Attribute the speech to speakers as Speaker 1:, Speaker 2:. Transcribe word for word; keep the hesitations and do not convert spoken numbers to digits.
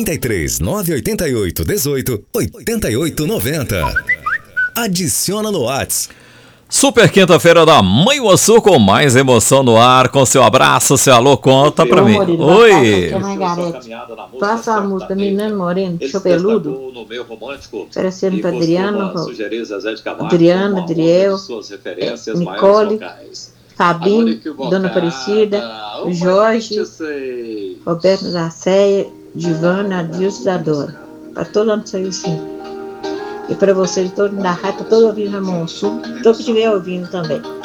Speaker 1: trinta e três, nove oito oito, dezoito, oitenta e oito noventa. Adiciona no Whats.
Speaker 2: Super quinta-feira da Mãe Moçu com mais emoção no ar, com seu abraço, seu alô, conta pra mim. Oi!
Speaker 3: Faça a música Menino Moreno, Chopeludo, oferecendo para Adriano, Adriana, Adriel, Nicole, Fabinho, Dona Aparecida, Jorge, Roberto da Ceia, Divana, Adilson da Dora. Para todo ano saiu assim. E para vocês, todos da rádio, todo ouvindo Ramon Sul, todo que estiver ouvindo também.